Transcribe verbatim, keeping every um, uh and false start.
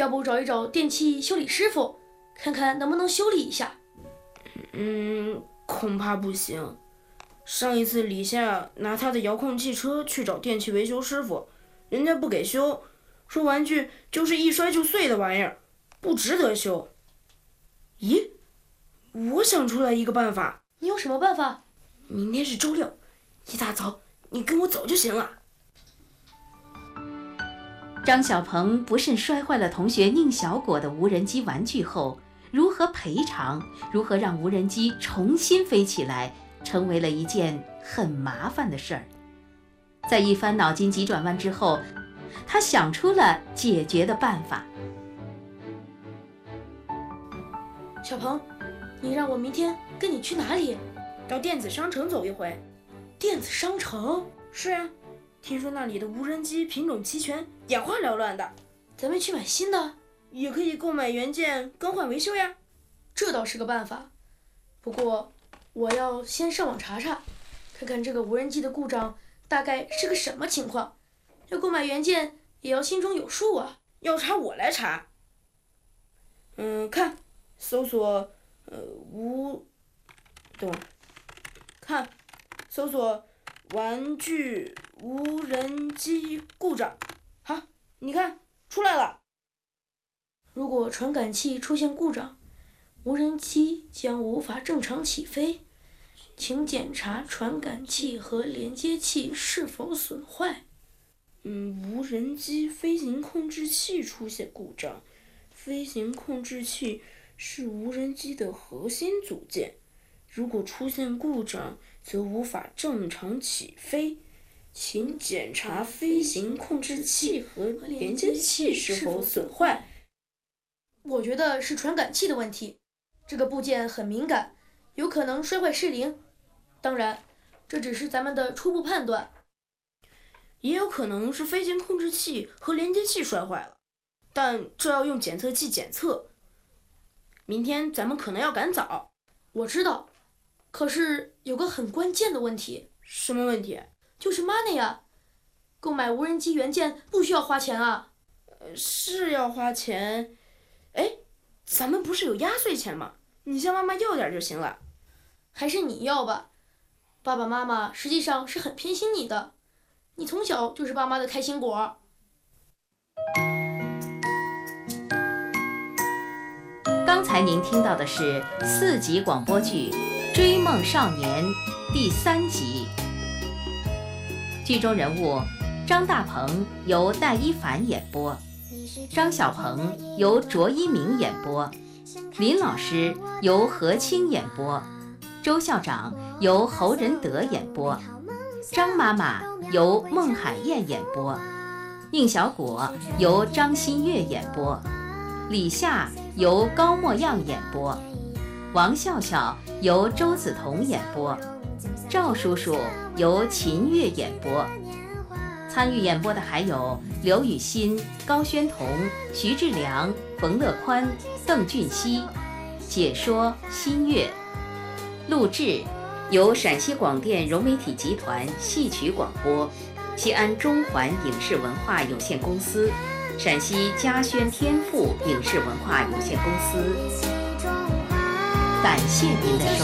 要不找一找电器修理师傅，看看能不能修理一下。 嗯，恐怕不行。上一次李夏拿他的遥控汽车去找电器维修师傅，人家不给修，说玩具就是一摔就碎的玩意儿，不值得修。咦，我想出来一个办法。 你有什么办法？ 明天是周六，一大早你跟我走就行了。 张小鹏不慎摔坏了同学宁小果的无人机玩具后，如何赔偿，如何让无人机重新飞起来，成为了一件很麻烦的事儿。在一番脑筋急转弯之后，他想出了解决的办法。 小鹏，你让我明天跟你去哪里？ 到电子商城走一回。 电子商城？ 是啊，听说那里的无人机品种齐全，眼花缭乱的。 咱们去买新的， 也可以购买原件更换维修呀。 这倒是个办法，不过我要先上网查查，看看这个无人机的故障大概是个什么情况。要购买原件也要心中有数啊。 要查我来查。嗯，看，搜索呃无，等会儿，看，搜索玩具无人机故障。好，你看出来了。 如果传感器出现故障，无人机将无法正常起飞，请检查传感器和连接器是否损坏。 嗯，无人机飞行控制器出现故障。飞行控制器是无人机的核心组件，如果出现故障，则无法正常起飞。请检查飞行控制器和连接器是否损坏。 我觉得是传感器的问题，这个部件很敏感，有可能摔坏失灵。当然，这只是咱们的初步判断。 也有可能是飞行控制器和连接器摔坏了，但这要用检测器检测。明天咱们可能要赶早。 我知道，可是有个很关键的问题。 什么问题？ 就是 money 啊，购买无人机原件不需要花钱啊。 呃，是要花钱。哎，咱们不是有压岁钱吗？你向妈妈要点就行了。 还是你要吧，爸爸妈妈实际上是很偏心你的，你从小就是爸妈的开心果。 刚才您听到的是四集广播剧《追梦少年》第三集。剧中人物张大鹏由戴一凡演播，张小鹏由卓一鸣演播，林老师由何清演播，周校长由侯仁德演播，张妈妈由孟海燕演播，宁小果由张馨月演播，李夏由高墨漾演播，王笑笑由周梓彤演播，赵叔叔由秦月演播。参与演播的还有刘雨欣、高轩彤、徐志良、冯乐宽、邓俊熙，解说新月。录制由陕西广电融媒体集团戏曲广播，西安中环影视文化有限公司，陕西嘉轩天赋影视文化有限公司。感谢您的收